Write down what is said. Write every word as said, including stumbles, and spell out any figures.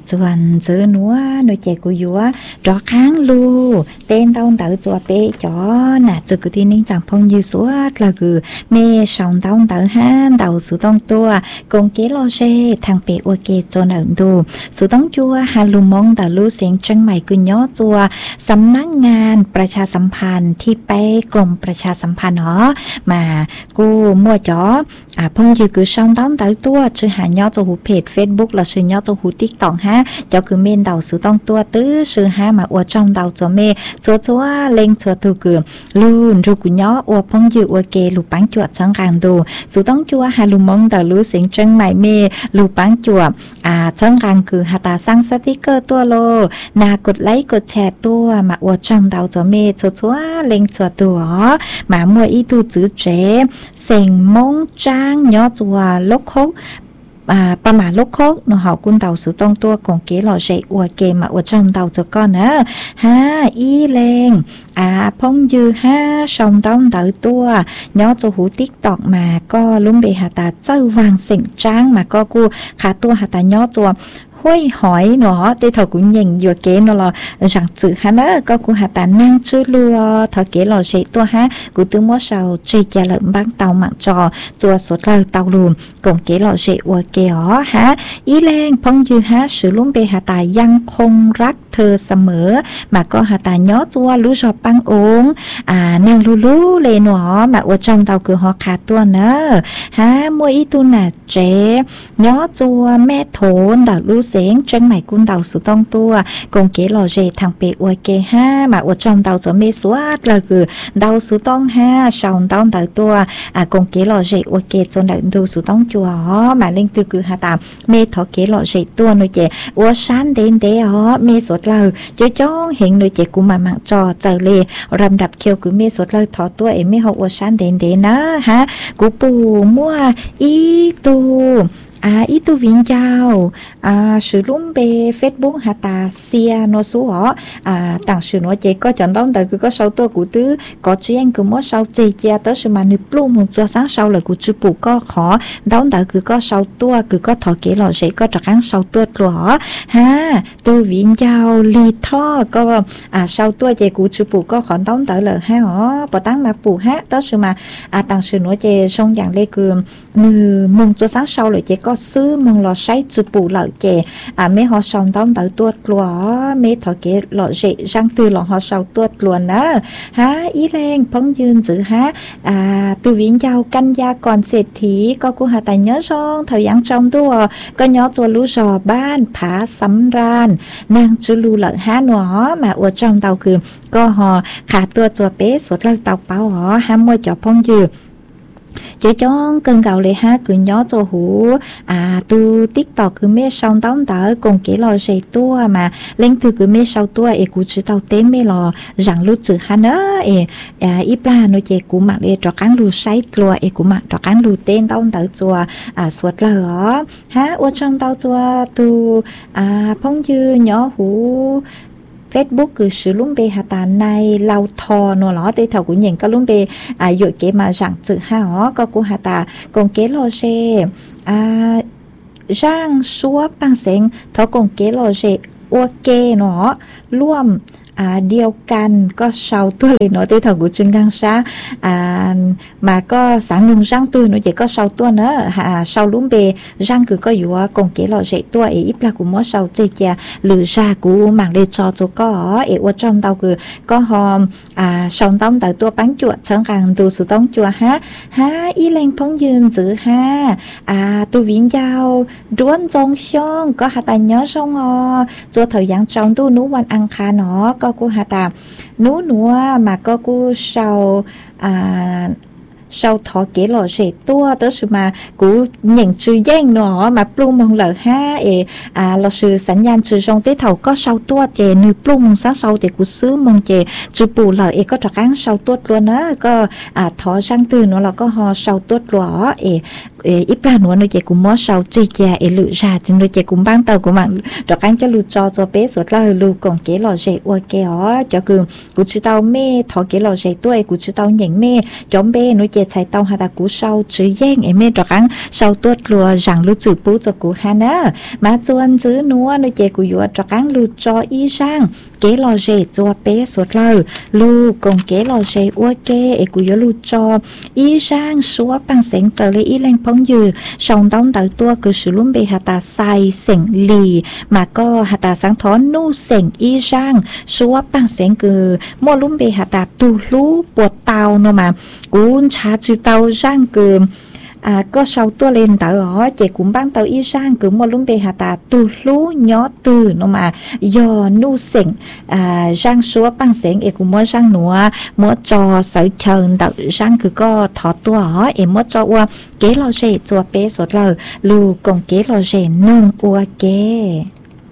chuẩn giữ núa nuôi trẻ của dúa rõ kháng lu tên tao tự chùa bé chó nè chữ cứ tin nên chẳng phong như số là cứ mê sòng tao tự ha đầu số tông tua cùng kế lo xe thằng bé ok cho nợ đồ số tông chua hà lù mong tao lu xiên chân mày cứ nhó chùaสำนักงานประชาสัมพันธ์ที่ไปกรมประชาสัมพันธ์เนาะมากูมั่วจ๋ออ่าพงยือคือช่องต้นตัวตัวชื่อหาย่อจะหูเพจ Facebook แล้วชื่อย่อจะหู TikTok ฮะจ๋อคือเมนเดาสื่อต้องตัวตื้อชื่อหามาอวดช่องเดาจ๋อเมจัวจัวเล็งจัวตัวคือลื่นรูกุย่ออวดพงยืออวดเกลูปังจวดช่องกลางดูสื่อต้องจัวหาลุมงแต่รู้เสียงจังใหม่เมลูปังจวดอ่าช่องกลางคือหาตาสร้างสติกเกอร์ตัวโลนากดไลค์กดแชร์ตัวมาอวดช่องเดาจ๋อเมจัวจัวเล็งจัวตัวมามัวอีตูจื้อเจเสียงมงจ้างย่อจัวลกเขาอ่าประมาณลูกโคกหนูหอกุนเต่าสือตรงตัวของเก๋หล่อเจอวเกมมาอวดจอมเต่าจะก้อนเนอะฮะอีเลงอ่าพงยือห้าชมต้องเต่าตัวย่อจะหูติ๊กตอกมาก็ลุ้มเบหาตาเจ้าวางเสียงจ้างมาก็กูขาตัวหาตาย่อตัวห้วยหอยเนาะแต่เท่ากูยิงอยู่เก๋เนาะจังจื้อฮะเนอะก็กูหาตานั่งจื้อลัวเท่าเก๋หล่อเจตัวฮะกูตึงมัวเสาเจียหลังบ้างเต่าหมักจอจัวสดเลยเต่าลูมกงเก๋หล่อเจอวเก๋อ๋อฮะอีแรงพงยือฮะสือลุ่มเบหาตายังคงรักเธอเสมอมาก็หาตาย่อจัวรู้ชอบปังองอ่านางลูลูเลยเนาะมาอวดจอมเต่าคือหอขาตัวเนอะฮะมัวอีตุน่ะเจย่อจัวแม่โถนดาวลูเสียงจังใหม่กุนเต่าสุต้องตัวกงเก๋หล่อเจทางเปอวยเกห้ามาอวดจอมเต่าจะไม่สวดเลยคือเต่าสุต้องห้าชาวเต่าเต่าตัวอ่ากงเก๋หล่อเจอวยเกจนได้ดูสุต้องจัวมาเล่งตือคือหาตามเมถอเก๋หล่อเจตัวหน่วยเจอวดชันเด่นเดอ๋อเมสดเลยเจ้าจ้องเห็นหน่วยเจกูมามังจอเจอเลยรำดับเคียวคือเมสดเลยถอตัวเอ็มไม่หออวดชันเด่นเดนะฮะกูปูมั่วอีตูอ่าอีตูวินเจ้าอ่าสื่อลุ่มเบเฟซบุ๊กหาตาเซียโนซูอ๋ออ่าต่างสื่อโนเจก็จันต้องแต่คือก็เศร้าตัวกูตื้อก็เจียงคือมั่วเศร้าเจียเตอร์สื่อมาหนึ่งปลุ่มมันจะสร้างเศร้าเลยกูจื้อปูก็ขอต้องแต่คือก็เศร้าตัวคือก็ถอเกหล่อเจก็จะกั้งเศร้าตัวหรอฮะตูวินเจ้าลีท่อก็อ่าเศร้าตัวเจกูจื้อปูก็ขอต้องแต่เลยฮะอ๋อปตั้งมาปูฮะเตอร์สื่อมาอ่าต่างสื่อโนเจทรงอย่างเล็กคือมือมึงจะสร้างเศร้าเลยเจก็ซื้อมึงรอใช้จุปูเหล่าเจอ่าไม่หอชองต้องตัวตัวกลัวไม่ถอเกหล่อเจจังตือหล่อหอชาวตัวกลัวนะฮะอีแรงพงยืนจื้อฮะอ่าตูวินยาวกันยาก่อนเศรษฐีก็กูหาแต่เนื้อช่องเถายังจอมตัวก็ย้อตัวรู้จอบ้านผาสำรานนางจุลูหลังฮะหนอมาอวดจอมเตาคือก็หอขาตัวจัวเป๊ะสดเลิกเตาเป้าหอห้ามมวยจอพงยืนเจ้าจ้องเกินเก่าเลยฮะคือย้อตัวหูอ่าตูติ๊กตอกคือเมชองต้องเต๋อกงเก๋ลอยเจตัวมาเล่งตือคือเมชาวตัวเอกูจื้อเตาเต้เมลอจังรู้จื้อฮะเนอเออ่าอีปลาโนเจกูมักเอจอกังรู้ใช้ตัวเอกูมักจอกังรู้เต้นต้องเต๋อจัวอ่าสวดเลยเหรอฮะอวดช่องเต๋อจัวตูอ่าพงยืนย้อหูเฟซบุ๊กคือสื่อลุ่มเบหาตาในเราทอนัวล้อเตะเถากูหญิงก็ลุ่มเบอ่าหยุดเกมาจังจื้อฮะอ๋อก็กูหาตากงเกโลเชอ่าร่างซัวปังเสงเถากงเกโลเชอวเกเนาะร่วมอ่าเดียวกันก็เศร้าตัวเลยเนาะที่ถากูจึงกังซาอ่ามาก็สังนึงร่างตัวเนาะเจก็เศร้าตัวเนาะอ่าเศร้าลุ่มเบร่างคือก็อยู่ว่ากงเกลอเจตัวเออีปลากูมัวเศร้าเจเจหรือชากูหมักเลจอจูก็เออวดจอมเตาคือก็หอมอ่าเศร้าต้องแต่ตัวปังจวดเชิงกลางดูสุต้องจัวฮะฮะอีแรงพงยืนจื้อฮะอ่าตัววิญญาณด้วนจงช่องก็หาแต่เนื้อช่องอ๋อจัวเถายังจองตู้นู้วันอังคารเนาะก็กูหาตาหนูหนัวมาก็กูเศร้าอ่าเศร้าถอเกหล่อเฉดตัวเตอร์มากูหยิ่งจื้อแย่งเนาะมาปลุงมองเหล่าห้าเออ่าเราซื้อสัญญาณจื้อจงเตะเถาก็เศร้าตัวเจนึปลุงมองซะเศร้าแต่กูซื้อมองเจจื้อปูเหล่าเอก็จะกั้งเศร้าตัวตัวนะก็อ่าถอช่างตื่นเนาะเราก็หอเศร้าตัวตัวเอเออีปลาหนัวหนูเจกูมัวเศร้าจีแกเอลุชาถึงหนูเจกูบ้างเตากูมันจะกั้งจะลุจอจะเป๊ะสุดเลยลุกงเกหล่อเฉดอวเกอ๋อจะคือกูชื่อเตาเม่ถอเกหล่อเฉดตัวเอกูชื่อเตาหญิงเม่จอมเบ้หนูเจ chế chạy tàu hà ta cú sau chữ giang em mê trọc ăn sau tuốt lùa rằng lưu chữ bú cho cú hà nơ mà chuan chữ núa nơi chế cú dùa trọc ăn lưu cho y sang kế lò dê cho bé suốt lờ lưu cùng kế lò dê ua kê e cú dùa lưu cho y sang xua bằng sáng trở lấy y lên phong dư sòng tông tới tua cứ sử luôn bê hà ta sai sỉnh lì mà có hà ta sáng thó nu sỉnh y sang xua bằng sáng cứ mua luôn bê hà ta tu lú bột tàu nó mà cũng trả chữ tàu sang cứ à có sau tua lên tàu đó chị cũng bán tàu y sang cứ mua luôn bê hà ta tu lú nhỏ từ nó mà do nu sỉnh à sang xua bằng sáng em cũng mua sang nữa mua cho sở trần tàu sang cứ có thọ tua đó em mua cho qua kế lo dễ cho bé sốt lờ lưu cùng kế lo dễ nung ua kê